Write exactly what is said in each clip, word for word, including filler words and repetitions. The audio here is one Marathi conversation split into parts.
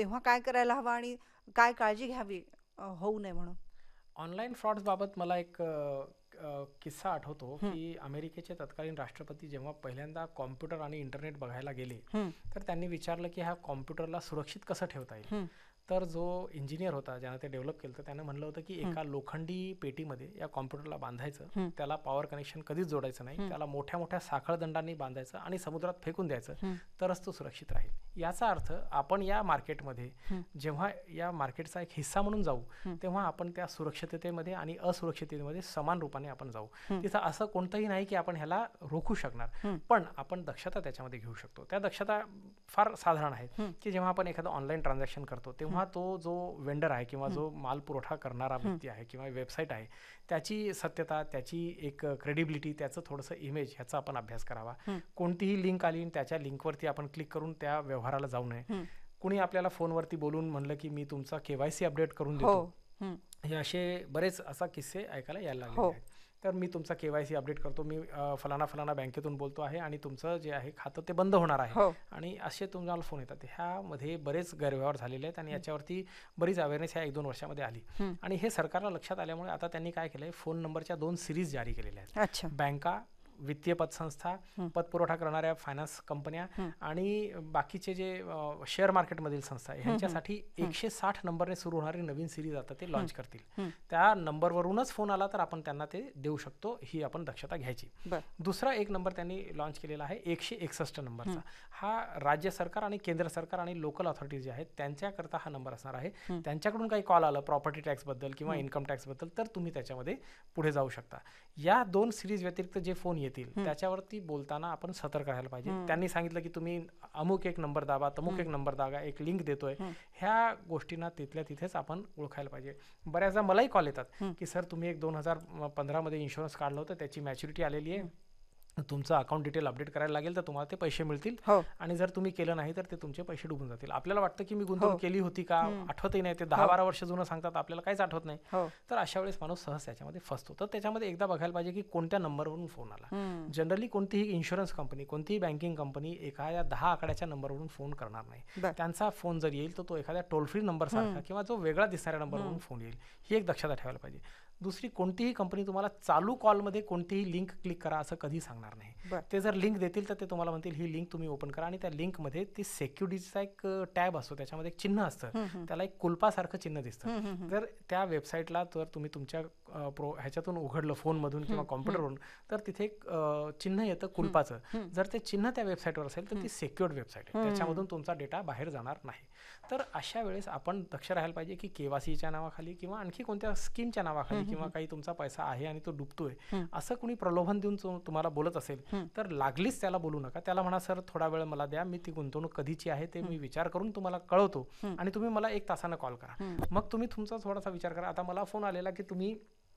तेव्हा काय करायला हवं आणि काय काळजी घ्यावी अ, होऊ नये म्हणून? ऑनलाईन फ्रॉड्सबाबत मला एक अ, अ, किस्सा आठवतो हं, की अमेरिकेचे तत्कालीन राष्ट्रपती जेव्हा पहिल्यांदा कॉम्प्युटर आणि इंटरनेट बघायला गेले, हं, तर त्यांनी विचारलं की ह्या कॉम्प्युटरला सुरक्षित कसं ठेवता येईल. हं, तर जो इंजिनियर होता ज्यानं ते डेव्हलप केलं तर त्यानं म्हणलं होतं की हं, एका लोखंडी पेटीमध्ये या कॉम्प्युटरला बांधायचं, हं, त्याला पॉवर कनेक्शन कधीच जोडायचं नाही, हं, त्याला मोठ्या मोठ्या साखळदंडांनी बांधायचं आणि समुद्रात फेकून द्यायचं, हं, तरच तो सुरक्षित राहील. याचा अर्थ आपण या मार्केटमध्ये हं, जेव्हा या मार्केटचा एक हिस्सा म्हणून जाऊ, हं, तेव्हा आपण त्या सुरक्षिततेमध्ये आणि असुरक्षिततेमध्ये समान रूपाने आपण जाऊ. हं, तिथं असं कोणतंही नाही की आपण ह्याला रोखू शकणार, हं, पण आपण दक्षता त्याच्यामध्ये घेऊ शकतो. त्या दक्षता फार साधारण आहेत हं, की जेव्हा आपण एखादं ऑनलाईन ट्रान्झॅक्शन करतो हं, तेव्हा तो जो वेंडर आहे किंवा हं, जो माल पुरवठा करणारा हं, व्यक्ती आहे किंवा वेबसाईट आहे, त्याची सत्यता, त्याची एक क्रेडिबिलिटी, त्याचं थोडंसं इमेज ह्याचा आपण अभ्यास करावा. हं, कोणतीही लिंक आली आणि त्याच्या लिंकवरती आपण क्लिक करून त्या व्यवहाराला जाऊ नये. हं. कुणी आपल्याला फोनवरती बोलून म्हणलं की मी तुमचा केवायसी अपडेट करून हो. देतो, हं, हे असे बरेच असा किस्से ऐकायला यायला लागलेले हो. आहेत. तर मी तुमचा केवायसी अपडेट करतो, मी अ, फलाना फलाना बँकेतून बोलतो आहे आणि तुमचं जे आहे खातं ते बंद होणार आहे, हो. आणि असे तुम्हाला फोन येतात. ह्यामध्ये बरेच गैरव्यवहार झालेले आहेत आणि हं, याच्यावरती बरीच अवेअरनेस ह्या एक दोन वर्षामध्ये आली. हं. आणि हे सरकारला लक्षात आल्यामुळे आता त्यांनी काय केलं आहे, फोन नंबरच्या दोन सिरीज जारी केलेल्या आहेत. अच्छा. बँका, वित्तीय पतसंस्था, हं, पतपुरवठा करणाऱ्या फायनान्स कंपन्या हं, आणि बाकीचे जे अ, शेअर मार्केटमधील संस्था आहे हं, हं, ह्यांच्यासाठी हं, एकशे साठ नंबरने सुरू होणारी नवीन सिरीज आता ते हं, लॉन्च करतील. हं. त्या नंबरवरूनच फोन आला तर आपण त्यांना ते देऊ शकतो, ही आपण दक्षता घ्यायची. बरं. दुसरा एक नंबर त्यांनी लॉन्च केलेला आहे एकशे एकसष्ट नंबरचा. हं, हा राज्य सरकार आणि केंद्र सरकार आणि लोकल अथॉरिटीज जे आहेत त्यांच्याकरता हा नंबर असणार आहे. हं, त्यांच्याकडून काही कॉल आलं प्रॉपर्टी टॅक्सबद्दल किंवा हं, इन्कम टॅक्सबद्दल तर तुम्ही त्याच्यामध्ये पुढे जाऊ शकता. या दोन सिरीज व्यतिरिक्त जे फोन येतील हं, त्याच्यावरती बोलताना आपण सतर्क राहायला पाहिजे. हं, त्यांनी सांगितलं की तुम्ही अमुक एक नंबर दाबा, तमुक हं, एक नंबर दाबा, एक लिंक देतोय, हं, ह्या गोष्टींना तिथल्या तिथेच आपण ओळखायला पाहिजे. बऱ्याचदा मलाही कॉल येतात हं, की सर तुम्ही एक दोन हजार पंधरामध्ये इन्शुरन्स काढलं होतं, त्याची मॅच्युरिटी आलेली आहे, हं. तुमचं अकाउंट डिटेल अपडेट करायला लागेल तर तुम्हाला ते पैसे मिळतील, हो, आणि जर तुम्ही केलं नाही तर ते तुमचे पैसे डुबून जातील. आपल्याला वाटतं की मी हो. गुंतवणूक केली होती का, हं, आठवतही नाही, ते दहा हो, बारा वर्ष जुनं सांगतात, आपल्याला काहीच आठवत नाही. हो. तर अशा वेळेस माणूस सहज त्याच्यामध्ये फसतो. तर त्याच्यामध्ये एकदा बघायला पाहिजे की कोणत्या नंबरवरून फोन आला. हं. जनरली कोणतीही इन्शुरन्स कंपनी, कोणतीही बँकिंग कंपनी एखाद्या दहा आकड्याच्या नंबरवरून फोन करणार नाही. बरं. त्यांचा फोन जर येईल तर तो एखाद्या टोल फ्री नंबरसारखा हं, किंवा जो वेगळा दिसणाऱ्या नंबरवरून हं. फोन येईल, ही एक दक्षता ठेवायला पाहिजे. दुसरी, कोणतीही कंपनी तुम्हाला चालू कॉलमध्ये कोणतीही लिंक क्लिक करा असं कधी सांगणार नाही. बरं. ते जर लिंक देतील तर ते तुम्हाला म्हणतील ही लिंक तुम्ही ओपन करा, आणि त्या लिंकमध्ये ती सेक्युरिटीचा एक टॅब असतो, त्याच्यामध्ये एक चिन्ह असतं, हं, हं. त्याला एक कुलपासारखं चिन्ह दिसतं. हं, हं, हं. जर त्या वेबसाईटला जर तुम्ही तुमच्या अ, प्रो ह्याच्यातून उघडलं फोनमधून किंवा हं, हं, कॉम्प्युटरवरून, तर तिथे एक अ, चिन्ह येतं हं, कुलपाचं. हं, जर ते चिन्ह त्या वेबसाईटवर असेल तर हं, ती सेक्युअर्ड वेबसाईट आहे, हं. त्याच्यामधून तुमचा डेटा बाहेर जाणार नाही. तर अशा वेळेस आपण दक्ष राहायला पाहिजे की केवासीच्या नावाखाली किंवा आणखी कोणत्या स्कीमच्या नावाखाली हं, हं, किंवा हं. काही तुमचा पैसा आहे आणि तो डुबतोय हं, असं कुणी प्रलोभन देऊन तो तुम्हाला बोलत असेल हं, तर लागलीच त्याला बोलू नका. त्याला म्हणा सर थोडा वेळ मला द्या, मी ती गुंतवणूक कधीची आहे ते हं, मी विचार करून तुम्हाला कळवतो, हं, आणि तुम्ही मला एक तासानं कॉल करा. हं, मग तुम्ही तुमचा थोडासा विचार करा. आता मला फोन आलेला की तुम्ही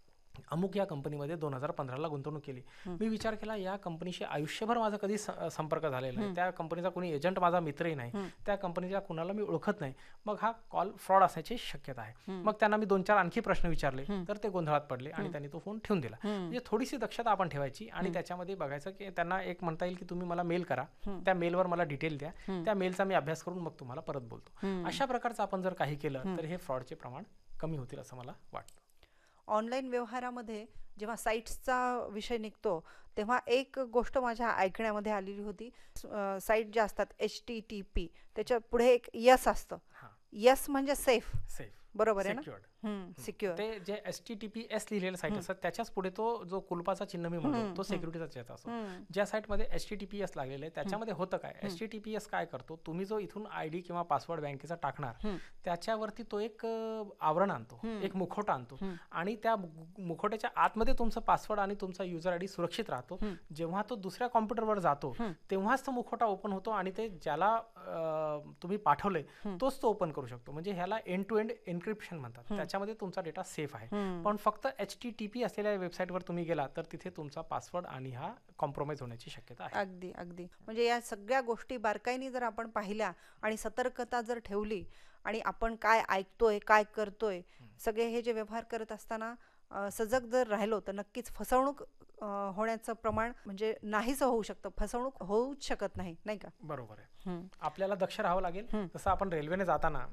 अमुक या कंपनीमध्ये दोन हजार पंधराला गुंतवणूक केली. हं, मी विचार केला या कंपनीशी आयुष्यभर माझा कधी स संपर्क झालेला नाही, हं, त्या कंपनीचा कोणी एजंट माझा मित्रही नाही, हं, त्या कंपनीच्या कुणाला मी ओळखत नाही, मग हा कॉल फ्रॉड असण्याची शक्यता आहे. हं, मग त्यांना मी दोन चार आणखी प्रश्न विचारले हं, तर ते गोंधळात पडले आणि हं, त्यांनी तो फोन ठेवून दिला. हं, म्हणजे थोडीशी दक्षता आपण ठेवायची आणि हं, त्याच्यामध्ये बघायचं की त्यांना एक म्हणता येईल की तुम्ही मला मेल करा, हं, त्या मेलवर मला डिटेल द्या, हं, त्या मेलचा मी अभ्यास करून मग तुम्हाला परत बोलतो. हं, अशा प्रकारचं आपण जर काही केलं हं. तर हे फ्रॉडचे प्रमाण कमी होतील असं मला वाटतं. ऑनलाईन व्यवहारामध्ये जेव्हा साईट्सचा विषय निघतो तेव्हा एक गोष्ट माझ्या ऐकण्यामध्ये आलेली होती. अ, साईट ज्या असतात एच टी टी पी त्याच्या पुढे एक यस असतं. हां, यस म्हणजे सेफ, सेफ, बरोबर आहे ना? सेक्युअर्ड. हं, हं. सिक्युअर. ते जे S T T P S लिहिलेलं साईट हं, असतात त्याच्याच पुढे तो जो कुलपाचा चिन्ह मी म्हणलो हं, तो हं, सिक्युरिटीचा चिन्ह असतो. हं, ज्या साईटमध्ये H T T P S लागलेलं आहे हं, त्याच्यामध्ये होतं काय, हं, H T T P S काय करतो, तुम्ही जो इथून आय डी किंवा पासवर्ड बँकेचा टाकणार हं, त्याच्यावरती तो एक अ, आवरण आणतो, हं, एक मुखवटा आणतो, हं, आणि त्या मु- मुखवट्याच्या आतमध्ये तुमचं पासवर्ड आणि तुमचा युजर आय डी सुरक्षित राहतो. हं, जेव्हा तो दुसऱ्या कॉम्प्युटरवर जातो हं, तेव्हाच तो मुखवटा ओपन होतो आणि ते ज्याला अ, तुम्ही पाठवलंय हं, तोच तो ओपन करू शकतो. म्हणजे ह्याला एंड टू एंड एन्क्रिप्शन म्हणतात. हं, त्याच्यामध्ये तुमचा डेटा सेफ आहे. हं. पण फक्त एच टी टी पी असलेल्या वेबसाईटवर तुम्ही गेला तर तिथे तुमचा पासवर्ड आणि हा कॉम्प्रोमाइज होण्याची शक्यता आहे. अगदी अगदी म्हणजे या सगळ्या गोष्टी बारकाईने जर आपण पाहिल्या आणि सतर्कता जर ठेवली आणि आपण काय ऐकतोय काय करतोय सगळे हे जे व्यवहार करत असताना अ, सजग जर राहिलो तर नक्कीच फसवणूक अ, होण्याचं प्रमाण म्हणजे नाहीसं होऊ शकतं. फसवणूक होऊच शकत नाही, नाही का? बरोबर आहे. हं, आपल्याला दक्ष राहावं लागेल. हं. जसं आपण रेल्वेने जाताना